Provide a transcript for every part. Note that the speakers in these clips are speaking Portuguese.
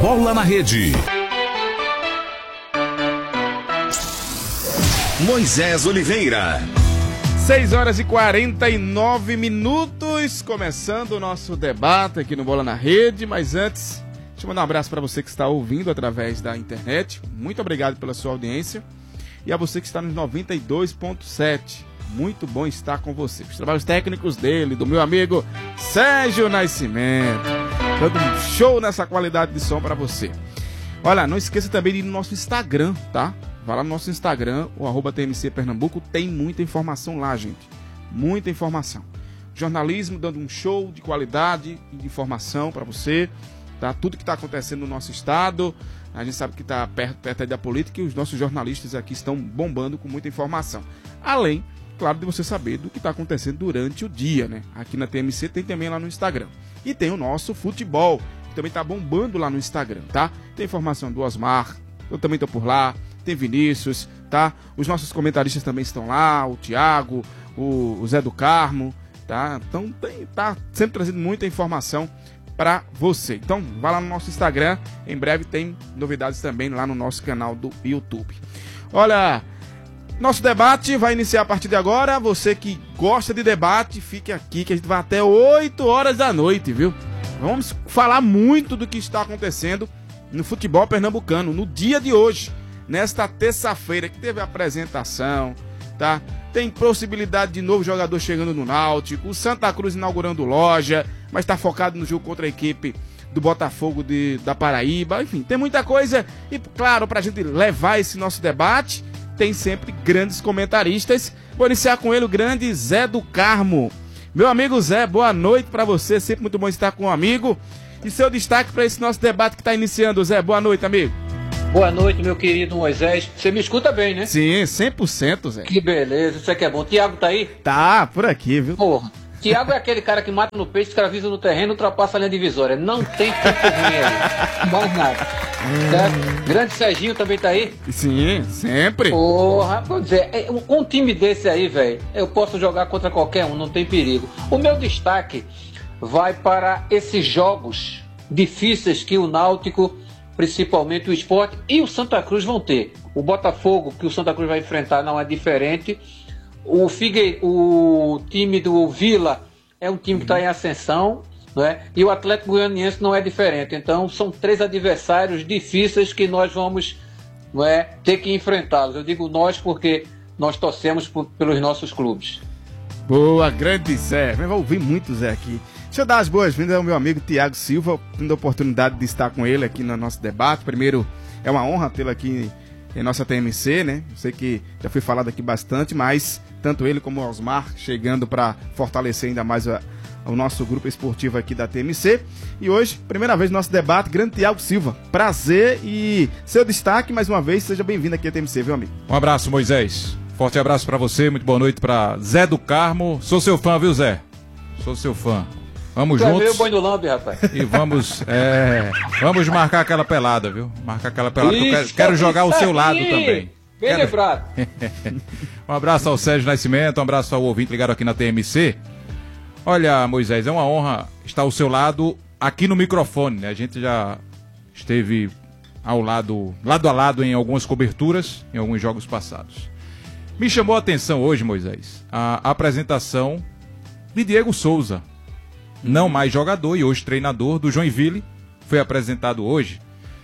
Bola na Rede. Moisés Oliveira. 6h49, começando o nosso debate aqui no Bola na Rede, mas antes, deixa eu mandar um abraço para você que está ouvindo através da internet, muito obrigado pela sua audiência, e a você que está nos 92.7, muito bom estar com você. Os trabalhos técnicos dele, do meu amigo Sérgio Nascimento, dando um show nessa qualidade de som para você. Olha, não esqueça também de ir no nosso Instagram, tá? Vai lá no nosso Instagram, o @TMC Pernambuco, tem muita informação lá, gente. Muita informação. Jornalismo dando um show de qualidade e de informação para você, tá? Tudo que está acontecendo no nosso estado, a gente sabe que está perto aí da política e os nossos jornalistas aqui estão bombando com muita informação. Além, claro, de você saber do que está acontecendo durante o dia, né? Aqui na TMC tem também lá no Instagram. E tem o nosso futebol, que também está bombando lá no Instagram, tá? Tem informação do Osmar, eu também estou por lá. Tem Vinícius, tá? Os nossos comentaristas também estão lá, o Thiago, o Zé do Carmo, tá? Então tá sempre trazendo muita informação para você. Então vai lá no nosso Instagram, em breve tem novidades também lá no nosso canal do YouTube. Olha, nosso debate vai iniciar a partir de agora. Você que gosta de debate, fique aqui que a gente vai até 8 horas da noite, viu? Vamos falar muito do que está acontecendo no futebol pernambucano, no dia de hoje. Nesta terça-feira que teve a apresentação, tá? Tem possibilidade de novo jogador chegando no Náutico, o Santa Cruz inaugurando loja, mas está focado no jogo contra a equipe do Botafogo da Paraíba. Enfim, tem muita coisa e, claro, para a gente levar esse nosso debate, tem sempre grandes comentaristas. Vou iniciar com ele, o grande Zé do Carmo. Meu amigo Zé, boa noite para você, sempre muito bom estar com um amigo. E seu destaque para esse nosso debate que está iniciando, Zé. Boa noite, amigo. Boa noite, meu querido Moisés. Você me escuta bem, né? Sim, 100%, Zé. Que beleza, isso aqui é bom. Tiago tá aí? Tá, por aqui, viu? Porra. Tiago é aquele cara que mata no peito, escraviza no terreno, ultrapassa a linha divisória. Não tem tempo ruim ali. Mais nada. Certo? Grande Serginho também tá aí? Sim, sempre. Porra, vou dizer, com um time desse aí, velho, eu posso jogar contra qualquer um, não tem perigo. O meu destaque vai para esses jogos difíceis que o Náutico, principalmente o Sport e o Santa Cruz vão ter. O Botafogo, que o Santa Cruz vai enfrentar, não é diferente. O time do Vila é um time que está em ascensão, não é? E o Atlético Goianiense não é diferente. Então são 3 adversários difíceis que nós vamos, não é, ter que enfrentá-los. Eu digo nós porque nós torcemos pelos nossos clubes. Boa, grande Zé. Vai ouvir muito Zé aqui. Deixa eu dar as boas-vindas ao meu amigo Tiago Silva, tendo a oportunidade de estar com ele aqui no nosso debate. Primeiro, é uma honra tê-lo aqui em nossa TMC, né? Eu sei que já foi falado aqui bastante, mas tanto ele como o Osmar chegando para fortalecer ainda mais o nosso grupo esportivo aqui da TMC. E hoje, primeira vez no nosso debate, grande Tiago Silva. Prazer e seu destaque, mais uma vez, seja bem-vindo aqui à TMC, viu, amigo? Um abraço, Moisés. Forte abraço para você, muito boa noite para Zé do Carmo. Sou seu fã, viu, Zé? Sou seu fã. Vamos juntos. É meio boi no lambe, rapaz. E vamos marcar aquela pelada, viu? Marcar aquela pelada, que eu quero jogar ao seu lado também. Bem lembrado. Um abraço ao Sérgio Nascimento, um abraço ao ouvinte ligado aqui na TMC. Olha, Moisés, é uma honra estar ao seu lado aqui no microfone, né? A gente já esteve lado a lado em algumas coberturas, em alguns jogos passados. Me chamou a atenção hoje, Moisés, a apresentação de Diego Souza, não mais jogador e hoje treinador do Joinville, foi apresentado hoje.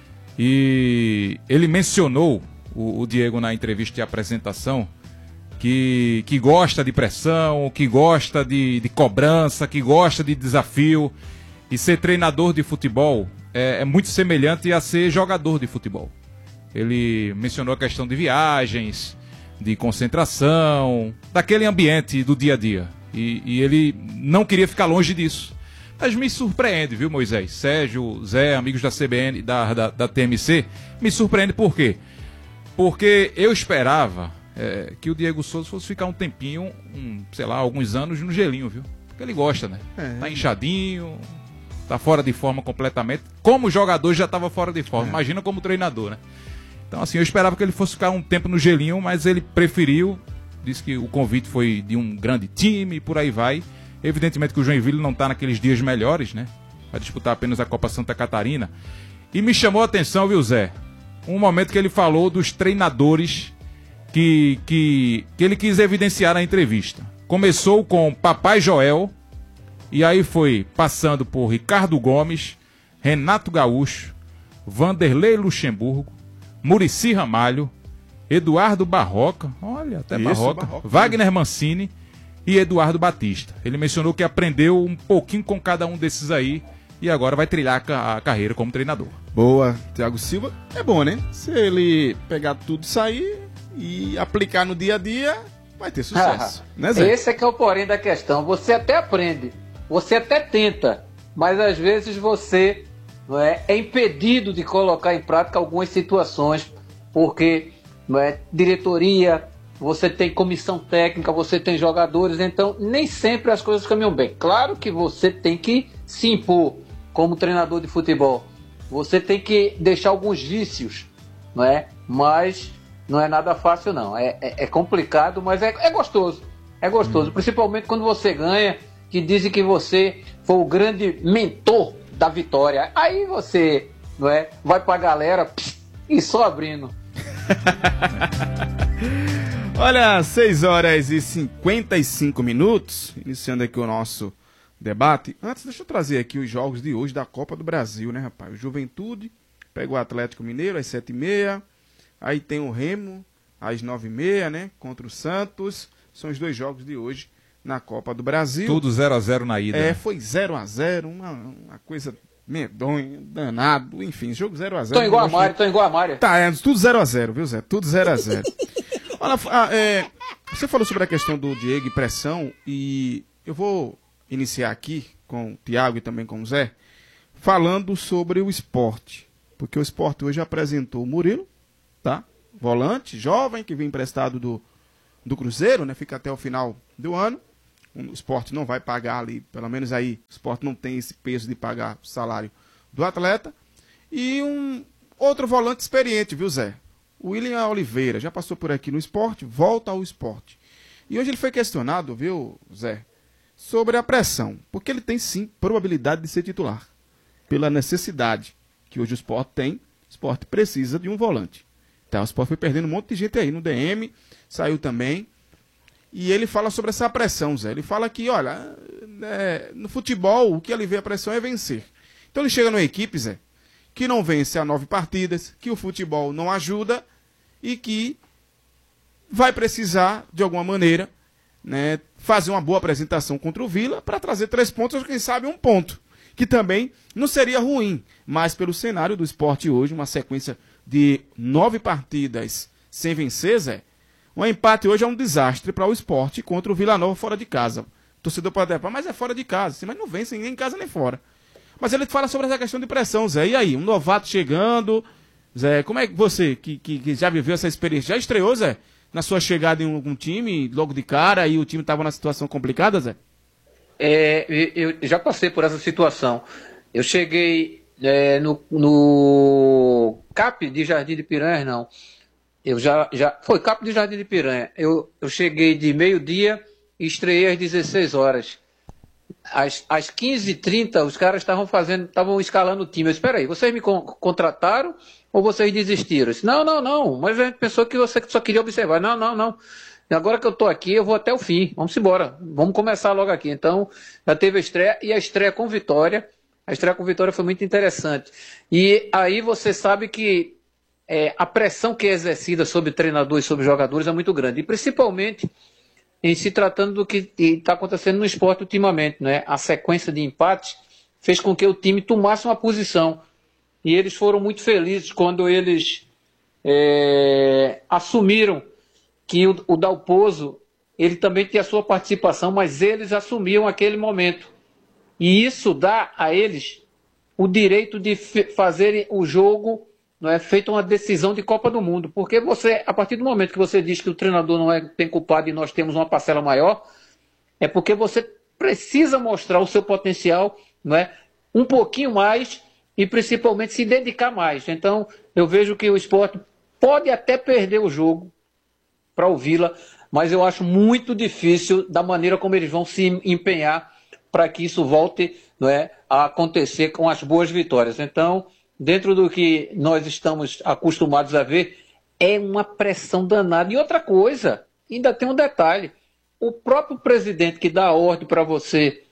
E ele mencionou, o Diego, na entrevista de apresentação, que gosta de pressão, que gosta de cobrança, que gosta de desafio. E ser treinador de futebol é muito semelhante a ser jogador de futebol. Ele mencionou a questão de viagens, de concentração, daquele ambiente do dia a dia. E ele não queria ficar longe disso. Mas me surpreende, viu, Moisés? Sérgio, Zé, amigos da CBN, da TMC, me surpreende por quê? Porque eu esperava que o Diego Souza fosse ficar um tempinho, sei lá, alguns anos no gelinho, viu? Porque ele gosta, né? Tá inchadinho, tá fora de forma completamente. Como jogador já estava fora de forma, imagina como treinador, né? Então, assim, eu esperava que ele fosse ficar um tempo no gelinho, mas ele preferiu, disse que o convite foi de um grande time e por aí vai. Evidentemente que o Joinville não está naqueles dias melhores, né? Vai disputar apenas a Copa Santa Catarina. E me chamou a atenção, viu, Zé? Um momento que ele falou dos treinadores que ele quis evidenciar na entrevista. Começou com Papai Joel, e aí foi passando por Ricardo Gomes, Renato Gaúcho, Vanderlei Luxemburgo, Muricy Ramalho, Eduardo Barroca, olha, até Barroca, Wagner Mancini e Eduardo Batista. Ele mencionou que aprendeu um pouquinho com cada um desses aí e agora vai trilhar a carreira como treinador. Boa, Thiago Silva. É bom, né? Se ele pegar tudo isso aí e aplicar no dia a dia, vai ter sucesso. Né, Zé? Esse é que é o porém da questão. Você até aprende, você até tenta, mas às vezes você é impedido de colocar em prática algumas situações, porque diretoria, você tem comissão técnica, você tem jogadores, então nem sempre as coisas caminham bem. Claro que você tem que se impor como treinador de futebol, você tem que deixar alguns vícios, não é? Mas não é nada fácil não, é complicado, mas é gostoso, principalmente quando você ganha, que dizem que você foi o grande mentor da vitória, aí você vai pra galera e só abrindo. Olha, 6 horas e 55 minutos, iniciando aqui o nosso debate. Antes, deixa eu trazer aqui os jogos de hoje da Copa do Brasil, né, rapaz? O Juventude pega o Atlético Mineiro às 7h30, aí tem o Remo às 9h30, né, contra o Santos. São os 2 jogos de hoje na Copa do Brasil. Tudo 0x0 na ida. Foi 0x0, uma coisa medonha, danado, enfim, jogo 0x0. Tô igual a Mário. Tá, tudo 0x0, viu, Zé? Tudo 0x0. Olha, você falou sobre a questão do Diego e pressão, e eu vou iniciar aqui com o Thiago e também com o Zé, falando sobre o Sport, porque o Sport hoje apresentou o Murilo, tá? Volante, jovem, que vem emprestado do Cruzeiro, né? Fica até o final do ano. O Sport não vai pagar ali, pelo menos aí, o Sport não tem esse peso de pagar o salário do atleta. E um outro volante experiente, viu, Zé? O William Oliveira, já passou por aqui no Sport, volta ao Sport. E hoje ele foi questionado, viu, Zé, sobre a pressão, porque ele tem sim probabilidade de ser titular, pela necessidade que hoje o Sport tem. O Sport precisa de um volante. Então, o Sport foi perdendo um monte de gente aí no DM, saiu também. E ele fala sobre essa pressão, Zé. Ele fala que, olha, no futebol o que ele vê a pressão é vencer. Então ele chega numa equipe, Zé, que não vence há 9 partidas, que o futebol não ajuda e que vai precisar, de alguma maneira, né, fazer uma boa apresentação contra o Vila para trazer 3 pontos, ou quem sabe 1 ponto, que também não seria ruim, mas pelo cenário do Sport hoje, uma sequência de 9 partidas sem vencer, Zé, um empate hoje é um desastre para o Sport contra o Vila Nova fora de casa. O torcedor pode falar, mas é fora de casa, sim, mas não vence nem em casa nem fora. Mas ele fala sobre essa questão de pressão, Zé. E aí, um novato chegando, Zé, como é que você, que já viveu essa experiência, já estreou, Zé, na sua chegada em algum time, logo de cara, e o time estava numa situação complicada, Zé? Eu já passei por essa situação. Eu cheguei no CAP de Jardim de Piranha, não. Foi CAP de Jardim de Piranha. Eu cheguei de meio-dia e estreiei às 16 horas. Às 15h30, os caras estavam escalando o time. Eu disse, espera aí, vocês me contrataram ou vocês desistiram? Eu disse, não, mas a gente pensou que você só queria observar. Não. Agora que eu estou aqui, eu vou até o fim. Vamos embora, vamos começar logo aqui. Então, já teve a estreia, e a estreia com vitória. A estreia com vitória foi muito interessante. E aí você sabe que a pressão que é exercida sobre treinadores e sobre jogadores é muito grande. E principalmente em se tratando do que está acontecendo no esporte ultimamente, né? A sequência de empates fez com que o time tomasse uma posição. E eles foram muito felizes quando eles assumiram que o Dalpozo, ele também tinha a sua participação, mas eles assumiam aquele momento. E isso dá a eles o direito de fazerem o jogo, não é feita uma decisão de Copa do Mundo, porque você, a partir do momento que você diz que o treinador não tem culpado e nós temos uma parcela maior, é porque você precisa mostrar o seu potencial, não é, um pouquinho mais e principalmente se dedicar mais. Então eu vejo que o Sport pode até perder o jogo para o Vila, mas eu acho muito difícil da maneira como eles vão se empenhar para que isso volte, não é, a acontecer com as boas vitórias. Então dentro do que nós estamos acostumados a ver, é uma pressão danada. E outra coisa, ainda tem um detalhe, o próprio presidente que dá a ordem para você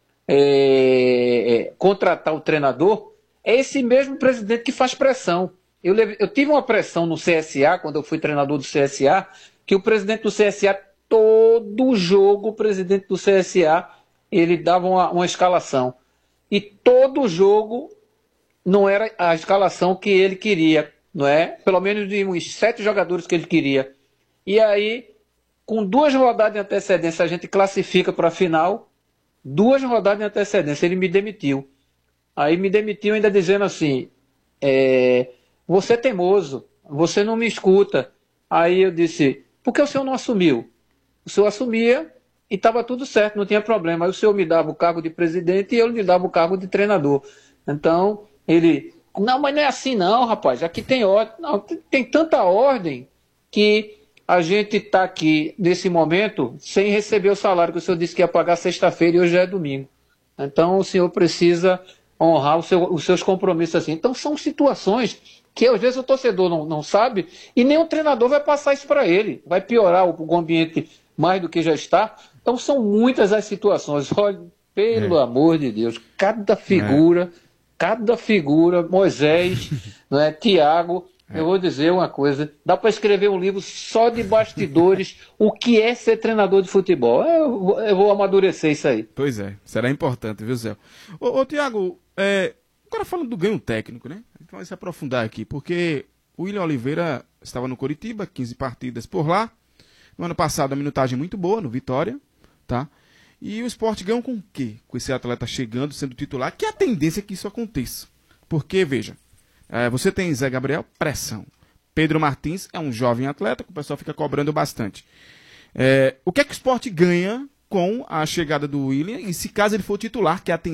contratar o treinador, é esse mesmo presidente que faz pressão. Eu tive uma pressão no CSA, quando eu fui treinador do CSA, que o presidente do CSA, todo jogo, o presidente do CSA, ele dava uma escalação. E todo jogo não era a escalação que ele queria, não é? Pelo menos de uns 7 jogadores que ele queria. E aí, com 2 rodadas de antecedência, a gente classifica para a final, 2 rodadas de antecedência, ele me demitiu. Aí me demitiu ainda dizendo assim, você é teimoso, você não me escuta. Aí eu disse, por que o senhor não assumiu? O senhor assumia e estava tudo certo, não tinha problema. Aí o senhor me dava o cargo de presidente e eu lhe dava o cargo de treinador. Então, ele, não, mas não é assim não, rapaz, aqui tem ordem. Não, tem tanta ordem que a gente está aqui, nesse momento, sem receber o salário que o senhor disse que ia pagar sexta-feira e hoje já é domingo. Então, o senhor precisa honrar os seus compromissos assim. Então, são situações que, às vezes, o torcedor não sabe e nem o treinador vai passar isso para ele. Vai piorar o ambiente mais do que já está. Então, são muitas as situações. Olha, pelo amor de Deus, cada figura, Moisés, né, Tiago... Eu vou dizer uma coisa, dá para escrever um livro só de bastidores, o que é ser treinador de futebol. Eu vou amadurecer isso aí. Pois é, será importante, viu, Zé? Ô Tiago, agora falando do ganho técnico, né? A gente vai se aprofundar aqui, porque o William Oliveira estava no Coritiba, 15 partidas por lá. No ano passado, a minutagem muito boa, no Vitória, tá? E o Sport ganhou com o quê? Com esse atleta chegando, sendo titular, que a tendência é que isso aconteça. Porque, veja, você tem Zé Gabriel, pressão. Pedro Martins é um jovem atleta que o pessoal fica cobrando bastante. O que é que o Sport ganha com a chegada do William? E se caso ele for titular, que é a tendência